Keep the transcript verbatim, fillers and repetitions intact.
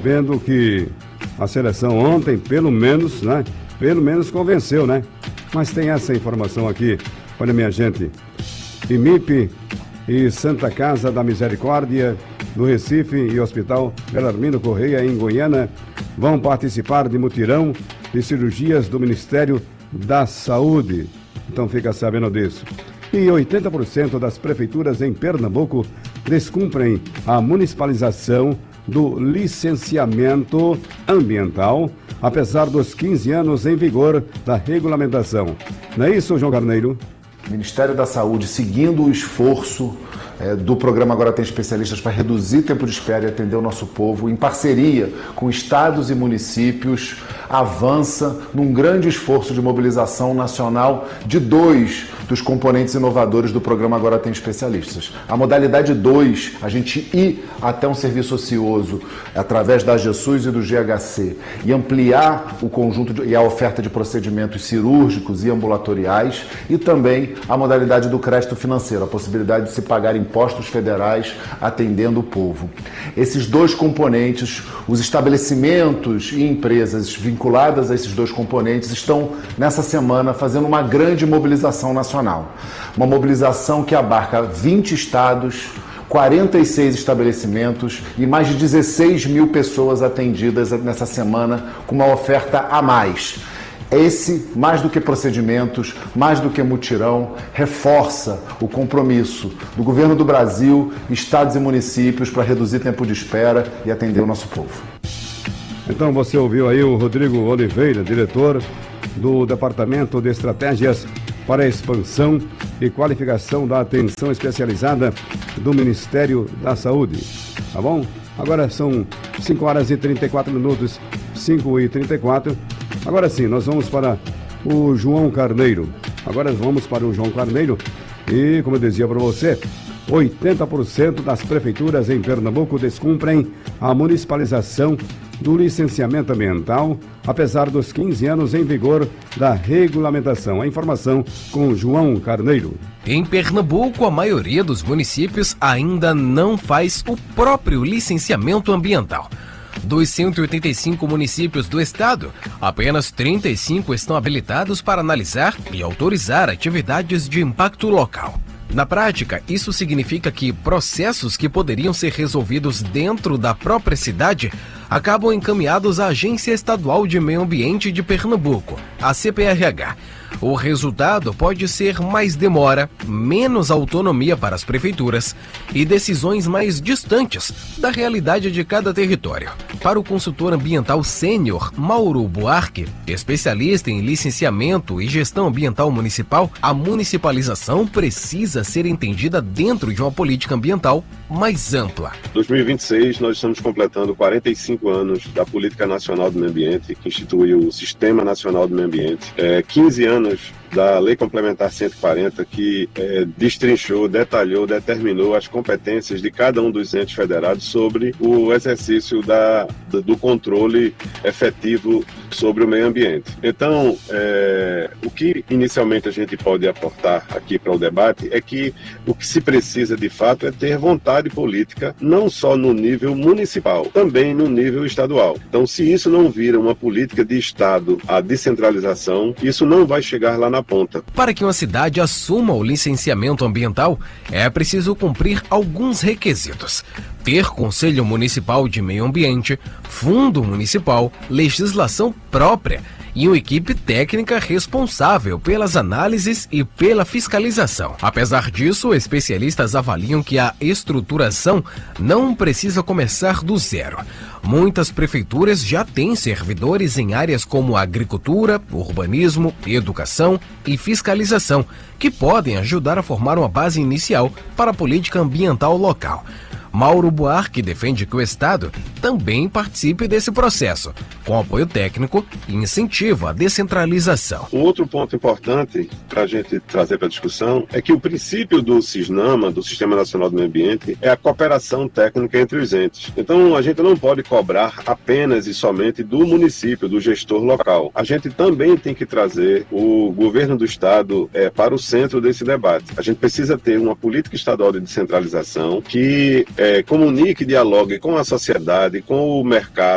sabendo que a seleção ontem, pelo menos, né? Pelo menos convenceu, né? Mas tem essa informação aqui. Olha, minha gente. I M I P e Santa Casa da Misericórdia do Recife e Hospital Belarmino Correia, em Goiânia, vão participar de mutirão de cirurgias do Ministério da Saúde. Então fica sabendo disso. E oitenta por cento das prefeituras em Pernambuco descumprem a municipalização do licenciamento ambiental, apesar dos quinze anos em vigor da regulamentação. Não é isso, João Carneiro? Ministério da Saúde, seguindo o esforço é, do programa Agora Tem Especialistas para reduzir tempo de espera e atender o nosso povo, em parceria com estados e municípios, avança num grande esforço de mobilização nacional de dois dos componentes inovadores do programa Agora Tem Especialistas. A modalidade dois, a gente ir até um serviço ocioso através da AGESUS e do G H C e ampliar o conjunto de, e a oferta de procedimentos cirúrgicos e ambulatoriais, e também a modalidade do crédito financeiro, a possibilidade de se pagar impostos federais atendendo o povo. Esses dois componentes, os estabelecimentos e empresas vinculadas a esses dois componentes estão nessa semana fazendo uma grande mobilização nacional. Uma mobilização que abarca vinte estados, quarenta e seis estabelecimentos e mais de dezesseis mil pessoas atendidas nessa semana com uma oferta a mais. Esse, mais do que procedimentos, mais do que mutirão, reforça o compromisso do governo do Brasil, estados e municípios para reduzir tempo de espera e atender o nosso povo. Então você ouviu aí o Rodrigo Oliveira, diretor do Departamento de Estratégias para a Expansão e Qualificação da Atenção Especializada do Ministério da Saúde. Tá bom? Agora são cinco horas e trinta e quatro minutos, cinco e trinta e quatro. Agora sim, nós vamos para o João Carneiro. Agora vamos para o João Carneiro e, como eu dizia para você, oitenta por cento das prefeituras em Pernambuco descumprem a municipalização do licenciamento ambiental, apesar dos quinze anos em vigor da regulamentação. A informação com João Carneiro. Em Pernambuco, a maioria dos municípios ainda não faz o próprio licenciamento ambiental. Dos cento e oitenta e cinco municípios do estado, apenas trinta e cinco estão habilitados para analisar e autorizar atividades de impacto local. Na prática, isso significa que processos que poderiam ser resolvidos dentro da própria cidade acabam encaminhados à Agência Estadual de Meio Ambiente de Pernambuco, a C P R H. O resultado pode ser mais demora, menos autonomia para as prefeituras e decisões mais distantes da realidade de cada território. Para o consultor ambiental sênior Mauro Buarque, especialista em licenciamento e gestão ambiental municipal, a municipalização precisa ser entendida dentro de uma política ambiental mais ampla. Em dois mil e vinte e seis, nós estamos completando quarenta e cinco anos da Política Nacional do Meio Ambiente, que instituiu o Sistema Nacional do Meio Ambiente. É, quinze anos da Lei Complementar cento e quarenta, que é, destrinchou, detalhou, determinou as competências de cada um dos entes federados sobre o exercício da, do controle efetivo sobre o meio ambiente. Então, é, o que inicialmente a gente pode aportar aqui para o debate é que o que se precisa de fato é ter vontade política, não só no nível municipal, também no nível estadual. Então, se isso não vira uma política de Estado, a descentralização, isso não vai chegar lá na ponta. Para que uma cidade assuma o licenciamento ambiental, é preciso cumprir alguns requisitos: ter Conselho Municipal de Meio Ambiente, Fundo Municipal, legislação própria e uma equipe técnica responsável pelas análises e pela fiscalização. Apesar disso, especialistas avaliam que a estruturação não precisa começar do zero. Muitas prefeituras já têm servidores em áreas como agricultura, urbanismo, educação e fiscalização, que podem ajudar a formar uma base inicial para a política ambiental local. Mauro Buarque defende que o Estado também participe desse processo, com apoio técnico e incentivo à descentralização. Um outro ponto importante para a gente trazer para a discussão é que o princípio do SISNAMA, do Sistema Nacional do Meio Ambiente, é a cooperação técnica entre os entes. Então, a gente não pode cobrar apenas e somente do município, do gestor local. A gente também tem que trazer o governo do Estado é, para o centro desse debate. A gente precisa ter uma política estadual de descentralização que é, comunique e dialogue com a sociedade, com o mercado,